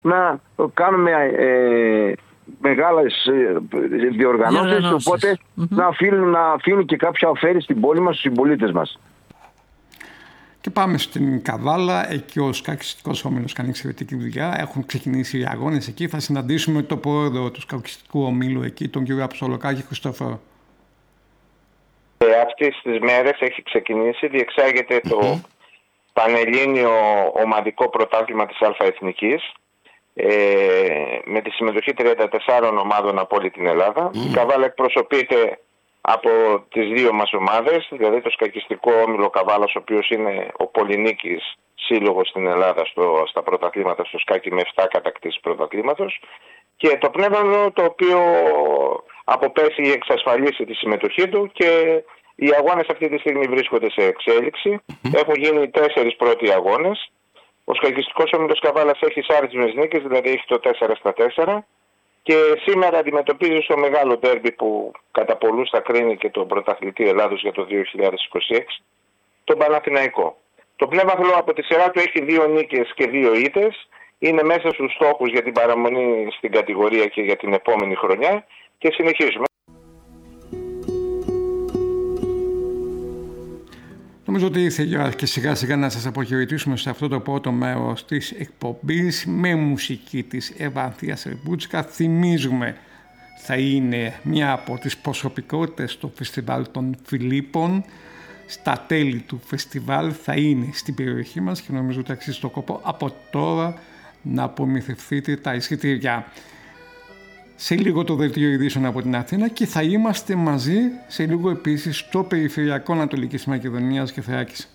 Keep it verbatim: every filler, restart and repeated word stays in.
να κάνουμε ε, μεγάλες ε, διοργανώσεις, οπότε mm-hmm. να, αφήνει, να αφήνει και κάποια ωφέλη στην πόλη μας, στους συμπολίτες μας. Και πάμε στην Καβάλα. Εκεί ο σκακιστικός όμιλος κάνει εξαιρετική δουλειά. Έχουν ξεκινήσει οι αγώνες εκεί. Θα συναντήσουμε τον πρόεδρο του σκακιστικού ομίλου εκεί, τον κύριο Αψολοκάκη Χριστόφορο. Ε, αυτές τις μέρες έχει ξεκινήσει, διεξάγεται mm-hmm. το Πανελλήνιο Ομαδικό Πρωτάθλημα της Αλφα-Εθνικής ε, με τη συμμετοχή τριάντα τεσσάρων ομάδων από όλη την Ελλάδα. Mm. Η Καβάλα εκπροσωπείται από τις δύο μας ομάδες, δηλαδή το σκακιστικό όμιλο Καβάλας, ο οποίος είναι ο πολυνίκης σύλλογος στην Ελλάδα στο, στα πρωταθλήματα στο σκάκι με επτά κατακτήσεις πρωταθλήματος, και το Πνεύμανο, το οποίο από πέρσι εξασφαλίσει τη συμμετοχή του, και οι αγώνες αυτή τη στιγμή βρίσκονται σε εξέλιξη. Mm-hmm. Έχουν γίνει τέσσερις πρώτοι αγώνες. Ο σκακιστικός όμιλος Καβάλας έχει άριθμες νίκες, δηλαδή έχει το τέσσερα στα τέσσερα. Και σήμερα αντιμετωπίζει στο μεγάλο ντέρμπι που κατά πολλούς θα κρίνει και τον πρωταθλητή Ελλάδος για το δύο χιλιάδες είκοσι έξι, τον Παναθηναϊκό. Το Πνεύμαθλο από τη σειρά του έχει δύο νίκες και δύο ήττες. Είναι μέσα στους στόχους για την παραμονή στην κατηγορία και για την επόμενη χρονιά, και συνεχίζουμε. Νομίζω ότι ήρθε η ώρα και σιγά σιγά να σας αποχαιρετήσουμε σε αυτό το πρώτο μέρος της εκπομπής με μουσική της Ευανθίας Ρεμπούτσικα. Θυμίζουμε, θα είναι μια από τις προσωπικότητες στο φεστιβάλ των Φιλίππων. Στα τέλη του φεστιβάλ θα είναι στην περιοχή μας και νομίζω ότι αξίζει το κόπο από τώρα να απομυθευτείτε τα εισιτήρια. Σε λίγο το δελτίο ειδήσεων από την Αθήνα, και θα είμαστε μαζί σε λίγο επίσης στο περιφερειακό Ανατολικής Μακεδονίας και Θράκης.